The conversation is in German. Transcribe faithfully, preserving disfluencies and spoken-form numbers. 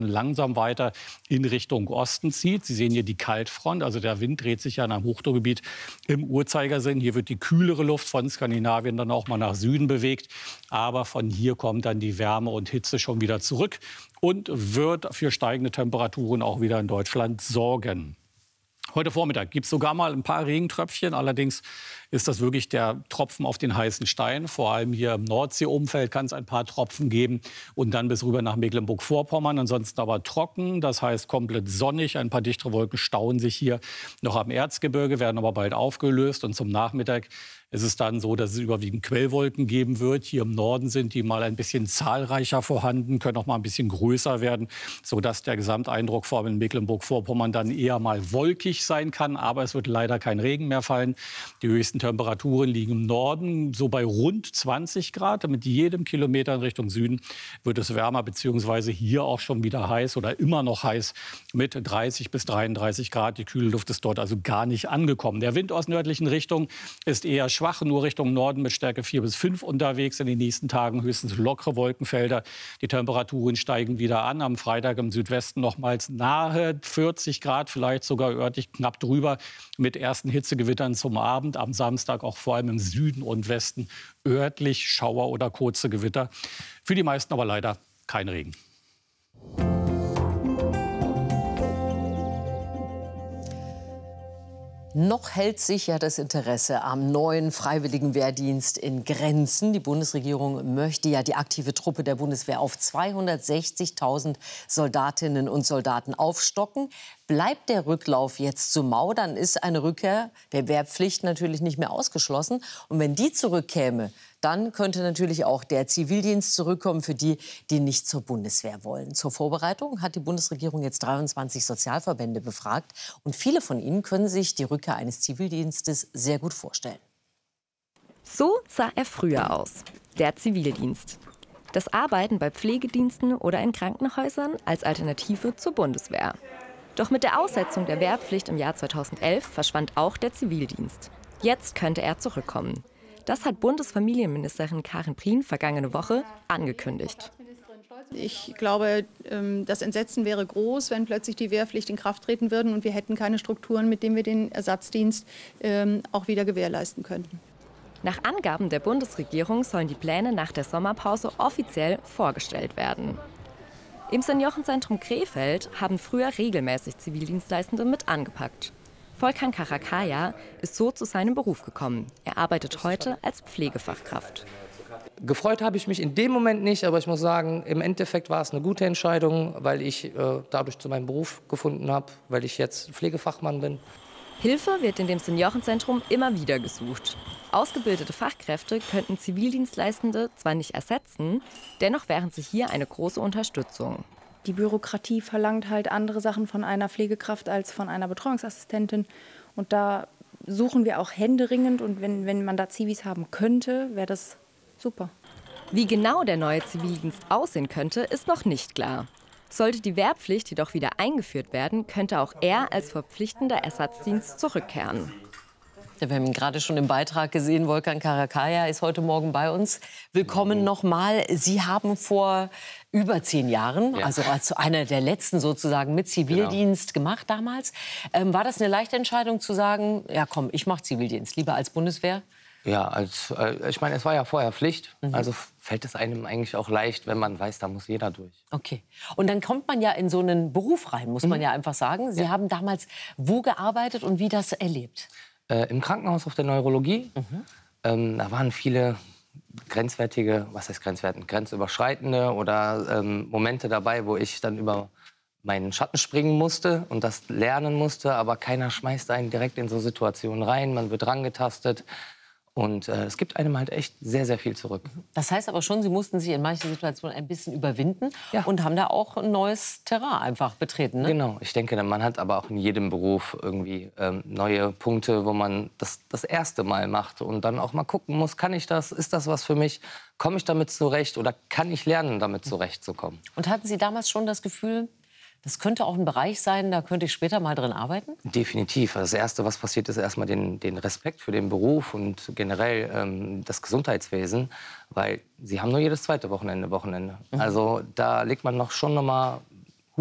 langsam weiter in Richtung Osten zieht. Sie sehen hier die Kaltfront, also der Wind dreht sich ja in einem Hochdruckgebiet im Uhrzeigersinn. Hier wird die kühlere Luft von Skandinavien dann auch mal nach Süden bewegt. Aber von hier kommt dann die Wärme und Hitze schon wieder zurück und wird für steigende Temperaturen auch wieder in Deutschland sorgen. Heute Vormittag gibt es sogar mal ein paar Regentröpfchen. Allerdings ist das wirklich der Tropfen auf den heißen Stein. Vor allem hier im Nordseeumfeld kann es ein paar Tropfen geben. Und dann bis rüber nach Mecklenburg-Vorpommern. Ansonsten aber trocken, das heißt komplett sonnig. Ein paar dichtere Wolken stauen sich hier noch am Erzgebirge, werden aber bald aufgelöst. Und zum Nachmittag ist es dann so, dass es überwiegend Quellwolken geben wird. Hier im Norden sind die mal ein bisschen zahlreicher vorhanden, können auch mal ein bisschen größer werden, sodass der Gesamteindruck vor allem in Mecklenburg-Vorpommern dann eher mal wolkig sein kann. Aber es wird leider kein Regen mehr fallen. Die höchsten Temperaturen liegen im Norden so bei rund zwanzig Grad. Mit jedem Kilometer in Richtung Süden wird es wärmer, beziehungsweise hier auch schon wieder heiß oder immer noch heiß mit dreißig bis dreiunddreißig Grad. Die kühle Luft ist dort also gar nicht angekommen. Der Wind aus nördlichen Richtungen ist eher schwach, nur Richtung Norden mit Stärke vier bis fünf unterwegs. In den nächsten Tagen höchstens lockere Wolkenfelder. Die Temperaturen steigen wieder an. Am Freitag im Südwesten nochmals nahe vierzig Grad, vielleicht sogar örtlich knapp drüber mit ersten Hitzegewittern zum Abend. Am Samstag auch vor allem im Süden und Westen örtlich Schauer oder kurze Gewitter. Für die meisten aber leider kein Regen. Noch hält sich ja das Interesse am neuen Freiwilligenwehrdienst in Grenzen. Die Bundesregierung möchte ja die aktive Truppe der Bundeswehr auf zweihundertsechzigtausend Soldatinnen und Soldaten aufstocken. Bleibt der Rücklauf jetzt zur Mau, dann ist eine Rückkehr der Wehrpflicht natürlich nicht mehr ausgeschlossen. Und wenn die zurückkäme, dann könnte natürlich auch der Zivildienst zurückkommen für die, die nicht zur Bundeswehr wollen. Zur Vorbereitung hat die Bundesregierung jetzt dreiundzwanzig Sozialverbände befragt. Und viele von ihnen können sich die Rückkehr eines Zivildienstes sehr gut vorstellen. So sah er früher aus, der Zivildienst. Das Arbeiten bei Pflegediensten oder in Krankenhäusern als Alternative zur Bundeswehr. Doch mit der Aussetzung der Wehrpflicht im Jahr zweitausendelf verschwand auch der Zivildienst. Jetzt könnte er zurückkommen. Das hat Bundesfamilienministerin Karin Prien vergangene Woche angekündigt. Ich glaube, das Entsetzen wäre groß, wenn plötzlich die Wehrpflicht in Kraft treten würde und wir hätten keine Strukturen, mit denen wir den Ersatzdienst auch wieder gewährleisten könnten. Nach Angaben der Bundesregierung sollen die Pläne nach der Sommerpause offiziell vorgestellt werden. Im Seniorenzentrum Krefeld haben früher regelmäßig Zivildienstleistende mit angepackt. Volkan Karakaya ist so zu seinem Beruf gekommen. Er arbeitet heute als Pflegefachkraft. Gefreut habe ich mich in dem Moment nicht, aber ich muss sagen, im Endeffekt war es eine gute Entscheidung, weil ich äh, dadurch zu meinem Beruf gefunden habe, weil ich jetzt Pflegefachmann bin. Hilfe wird in dem Seniorenzentrum immer wieder gesucht. Ausgebildete Fachkräfte könnten Zivildienstleistende zwar nicht ersetzen, dennoch wären sie hier eine große Unterstützung. Die Bürokratie verlangt halt andere Sachen von einer Pflegekraft als von einer Betreuungsassistentin. Und da suchen wir auch händeringend. Und wenn, wenn man da Zivis haben könnte, wäre das super. Wie genau der neue Zivildienst aussehen könnte, ist noch nicht klar. Sollte die Wehrpflicht jedoch wieder eingeführt werden, könnte auch er als verpflichtender Ersatzdienst zurückkehren. Ja, wir haben ihn gerade schon im Beitrag gesehen. Volkan Karakaya ist heute Morgen bei uns. Willkommen nochmal. Sie haben vor über zehn Jahren, ja. also als einer der letzten sozusagen mit Zivildienst genau. gemacht damals. Ähm, war das eine leichte Entscheidung zu sagen, ja komm, ich mache Zivildienst, lieber als Bundeswehr? Ja, als, äh, ich meine, es war ja vorher Pflicht. Mhm. Also fällt es einem eigentlich auch leicht, wenn man weiß, da muss jeder durch. Okay. Und dann kommt man ja in so einen Beruf rein, muss mhm. man ja einfach sagen. Sie ja. haben damals wo gearbeitet und wie das erlebt? Äh, Im Krankenhaus auf der Neurologie. Mhm. Ähm, da waren viele grenzwertige, was heißt grenzwertig, grenzüberschreitende oder ähm, Momente dabei, wo ich dann über meinen Schatten springen musste und das lernen musste. Aber keiner schmeißt einen direkt in so Situationen rein. Man wird rangetastet. Und äh, es gibt einem halt echt sehr, sehr viel zurück. Das heißt aber schon, Sie mussten sich in manchen Situationen ein bisschen überwinden ja. und haben da auch ein neues Terrain einfach betreten. Ne? Genau, ich denke, man hat aber auch in jedem Beruf irgendwie ähm, neue Punkte, wo man das das erste Mal macht und dann auch mal gucken muss, kann ich das, ist das was für mich, komme ich damit zurecht oder kann ich lernen, damit zurechtzukommen. Und hatten Sie damals schon das Gefühl, das könnte auch ein Bereich sein, da könnte ich später mal drin arbeiten? Definitiv. Das Erste, was passiert, ist erstmal den, den Respekt für den Beruf und generell ähm, das Gesundheitswesen. Weil sie haben nur jedes zweite Wochenende Wochenende. Mhm. Also da legt man noch schon noch mal